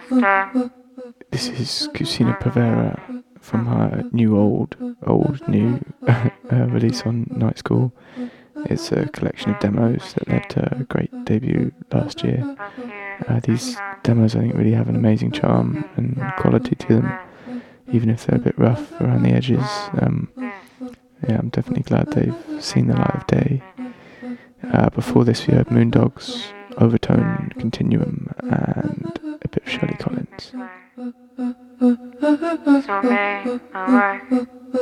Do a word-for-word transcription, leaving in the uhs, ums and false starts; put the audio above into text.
This is Cucina Povera from her new old, old new uh, release on Night School. It's a collection of demos that led to a great debut last year. Uh, these demos, I think, really have an amazing charm and quality to them, even if they're a bit rough around the edges. Um, yeah, I'm definitely glad they've seen the light of day. Uh, before this, we heard Moondogs, Overtone, Continuum, and a bit of Shirley Collins.